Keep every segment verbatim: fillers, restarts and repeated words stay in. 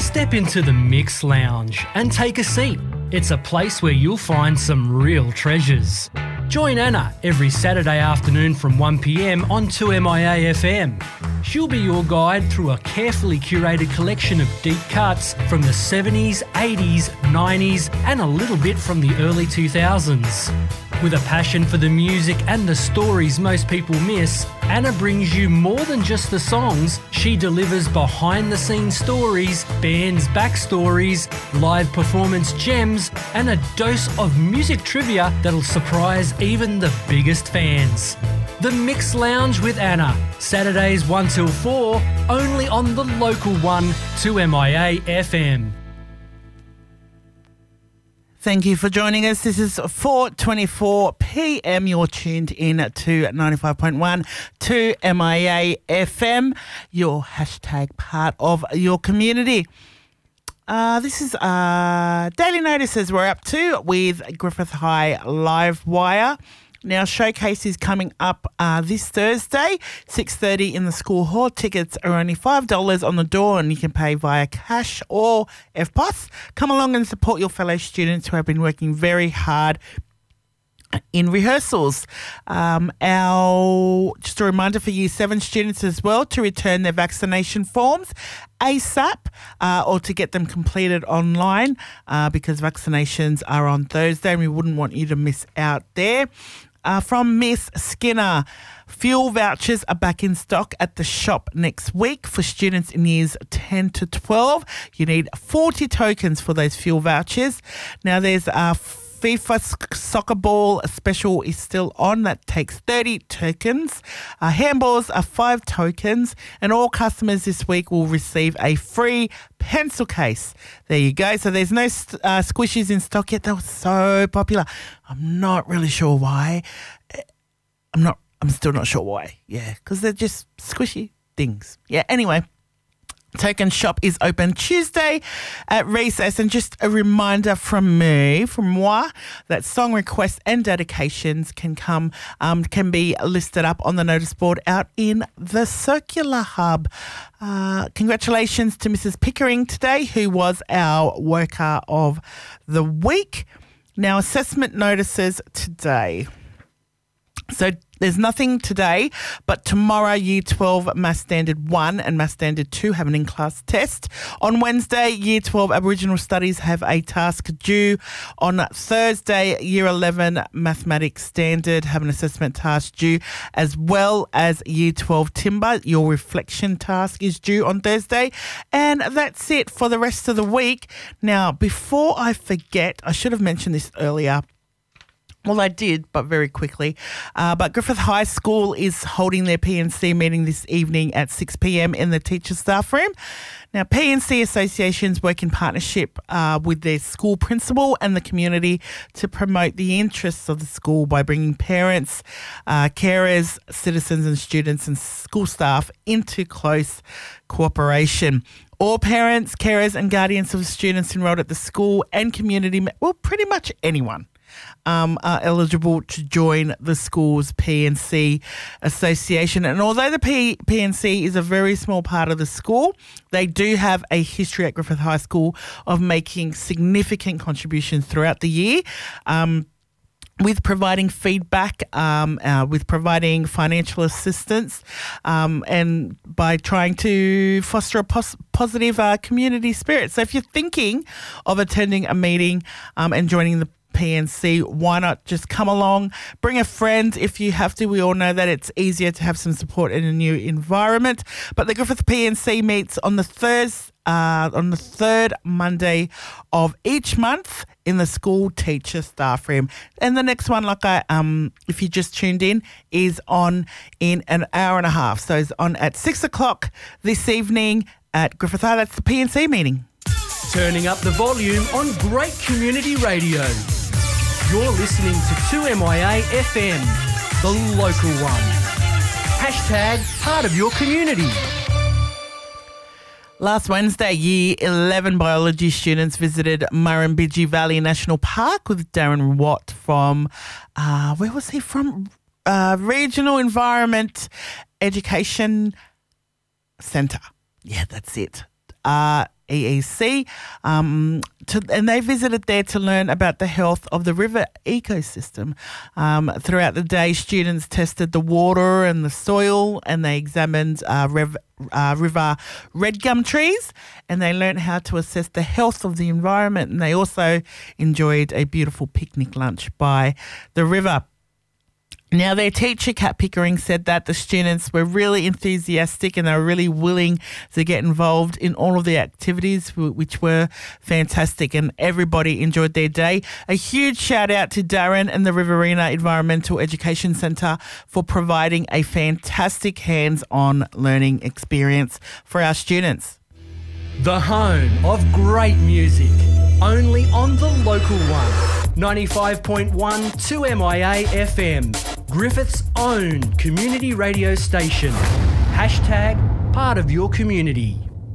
Step into the Mix Lounge and take a seat. It's a place where you'll find some real treasures. Join Anna every Saturday afternoon from one p m on two M I A F M. She'll be your guide through a carefully curated collection of deep cuts from the seventies, eighties, nineties and a little bit from the early two thousands. With a passion for the music and the stories most people miss, Anna brings you more than just the songs. She delivers behind-the-scenes stories, bands' backstories, live performance gems, and a dose of music trivia that'll surprise even the biggest fans. The Mix Lounge with Anna, Saturdays one till four, only on the local one, two M I A F M. Thank you for joining us. This is four twenty-four p m. You're tuned in to ninety-five point one to M I A F M, your hashtag part of your community. Uh, this is uh, Daily Notices we're up to with Griffith High Live Wire. Now, Showcase is coming up uh, this Thursday, six thirty in the school hall. Tickets are only five dollars on the door and you can pay via cash or F P O S. Come along and support your fellow students who have been working very hard in rehearsals. Um, our just a reminder for Year seven students as well to return their vaccination forms ASAP uh, or to get them completed online uh, because vaccinations are on Thursday and we wouldn't want you to miss out there. Uh, from Miss Skinner, fuel vouchers are back in stock at the shop next week for students in years ten to twelve. You need forty tokens for those fuel vouchers. Now, there's a FIFA soccer ball special is still on. That takes thirty tokens. Uh, handballs are five tokens. And all customers this week will receive a free pencil case. There you go. So there's no uh, squishies in stock yet. They were so popular. I'm not really sure why. I'm not, I'm still not sure why. Yeah, because they're just squishy things. Yeah, anyway. Token Shop is open Tuesday at recess. And just a reminder from me, from moi, that song requests and dedications can come, um, can be listed up on the notice board out in the Circular Hub. Uh, congratulations to Missus Pickering today, who was our Worker of the Week. Now, assessment notices today. So there's nothing today, but tomorrow Year twelve Maths Standard one and Maths Standard two have an in-class test. On Wednesday, Year twelve Aboriginal Studies have a task due. On Thursday, Year eleven Mathematics Standard have an assessment task due, as well as Year twelve Timber. Your reflection task is due on Thursday. And that's it for the rest of the week. Now, before I forget, I should have mentioned this earlier. Well, I did, but very quickly. Uh, but Griffith High School is holding their P N C meeting this evening at six p m in the teacher staff room. Now, P N C associations work in partnership uh, with their school principal and the community to promote the interests of the school by bringing parents, uh, carers, citizens and students and school staff into close cooperation. All parents, carers and guardians of students enrolled at the school and community, well, pretty much anyone, Um, are eligible to join the school's P N C association. And although the P- PNC is a very small part of the school, they do have a history at Griffith High School of making significant contributions throughout the year. Um, with providing feedback, um, uh, with providing financial assistance, um, and by trying to foster a pos- positive uh, community spirit. So if you're thinking of attending a meeting um, and joining the P N C, why not just come along, bring a friend if you have to. We all know that it's easier to have some support in a new environment. But the Griffith P N C meets on the Thursday, uh, on the third Monday of each month in the school teacher staff room. And the next one, like I, um, if you just tuned in, is on in an hour and a half. So it's on at six o'clock this evening at Griffith High. That's the P N C meeting. Turning up the volume on great community radio. You're listening to two M I A F M, the local one. Hashtag part of your community. Last Wednesday, Year eleven biology students visited Murrumbidgee Valley National Park with Darren Watt from, uh, where was he from? Uh, Regional Environment Education Centre. Yeah, that's it. Uh, E E C, um, to, and they visited there to learn about the health of the river ecosystem. Um, throughout the day, students tested the water and the soil, and they examined uh, rev, uh, river red gum trees, and they learned how to assess the health of the environment. And they also enjoyed a beautiful picnic lunch by the river. Now, their teacher, Kat Pickering, said that the students were really enthusiastic and they were really willing to get involved in all of the activities, which were fantastic, and everybody enjoyed their day. A huge shout out to Darren and the Riverina Environmental Education Centre for providing a fantastic hands-on learning experience for our students. The home of great music, only on the local one. ninety-five point one two M I A F M, Griffith's own community radio station. Hashtag part of your community.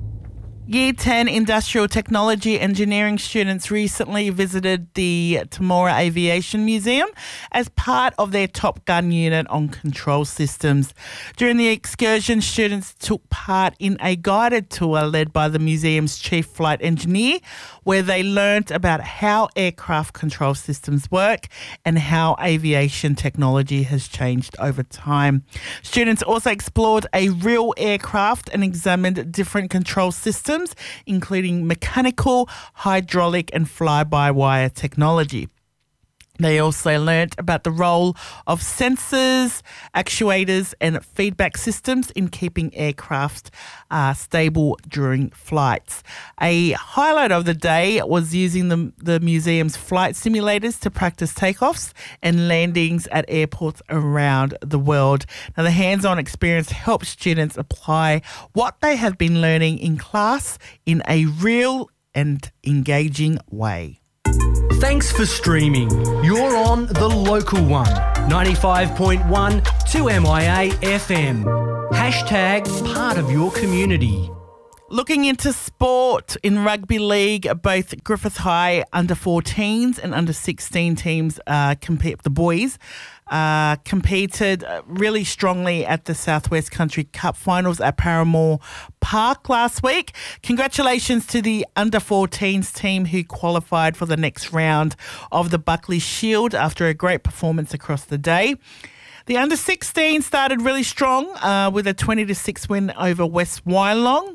Year ten Industrial Technology Engineering students recently visited the Temora Aviation Museum as part of their Top Gun unit on control systems. During the excursion, students took part in a guided tour led by the museum's chief flight engineer, where they learnt about how aircraft control systems work and how aviation technology has changed over time. Students also explored a real aircraft and examined different control systems, including mechanical, hydraulic and fly-by-wire technology. They also learnt about the role of sensors, actuators and feedback systems in keeping aircraft uh, stable during flights. A highlight of the day was using the, the museum's flight simulators to practice takeoffs and landings at airports around the world. Now, the hands-on experience helps students apply what they have been learning in class in a real and engaging way. Thanks for streaming. You're on the local one, ninety-five point one two M I A F M. Hashtag part of your community. Looking into sport in rugby league, both Griffith High under fourteens and under sixteen teams uh, compete. The boys uh, competed really strongly at the Southwest Country Cup finals at Paramore Park last week. Congratulations to the under fourteens team who qualified for the next round of the Buckley Shield after a great performance across the day. The under sixteen started really strong uh, with a twenty to six win over West Wyalong.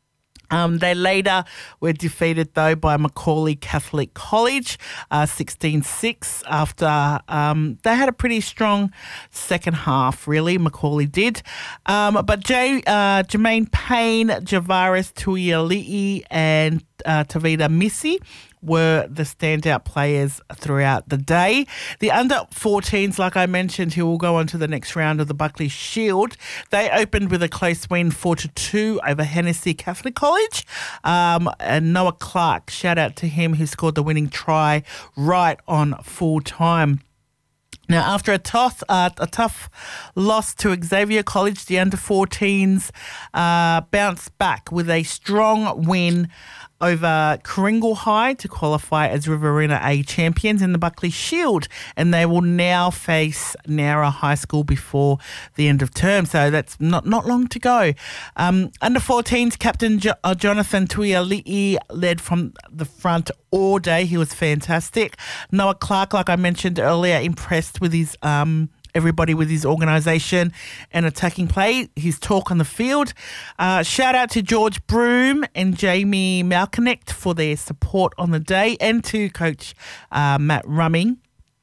Um, they later were defeated, though, by Macaulay Catholic College, uh, sixteen six, after um, they had a pretty strong second half, really, Macaulay did. Um, but Jay, uh, Jermaine Payne, Javaris Tuiali'i and uh, Tavita Missy were the standout players throughout the day. The under fourteens, like I mentioned, who will go on to the next round of the Buckley Shield, they opened with a close win four to two over Hennessy Catholic College. Um, and Noah Clark, shout out to him, who scored the winning try right on full time. Now, after a tough, uh, a tough loss to Xavier College, the under fourteens uh, bounced back with a strong win over Kringle High to qualify as Riverina A champions in the Buckley Shield, and they will now face Nowra High School before the end of term, so that's not, not long to go. Um, under fourteens captain jo- uh, Jonathan Tuiali'i led from the front all day. He was fantastic. Noah Clark, like I mentioned earlier, impressed with his um, everybody with his organisation and attacking play, his talk on the field. Uh, shout out to George Broom and Jamie Malconnect for their support on the day, and to Coach uh, Matt Rumming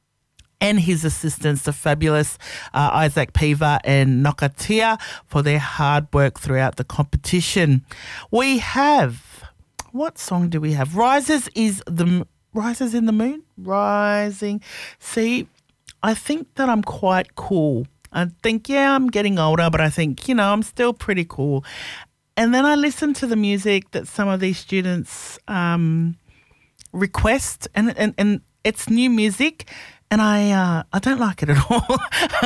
and his assistants, the fabulous uh, Isaac Peaver and Nokatia, for their hard work throughout the competition. We have, what song do we have? Rises is the Rises in the Moon? Rising. See, I think that I'm quite cool. I think, yeah, I'm getting older, but I think, you know, I'm still pretty cool. And then I listen to the music that some of these students um, request, and, and, and it's new music, and I uh, I don't like it at all.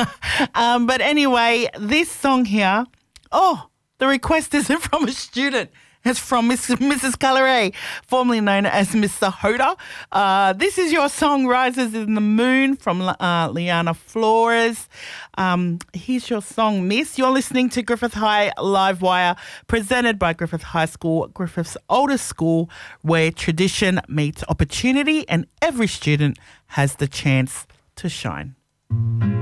um, but anyway, this song here, oh, the request isn't from a student. It's from Miss, Missus Coloray, formerly known as Mister Hoda. Uh, this is your song, Rises in the Moon, from uh, Liana Flores. Um, here's your song, Miss. You're listening to Griffith High Live Wire, presented by Griffith High School, Griffith's oldest school, where tradition meets opportunity and every student has the chance to shine.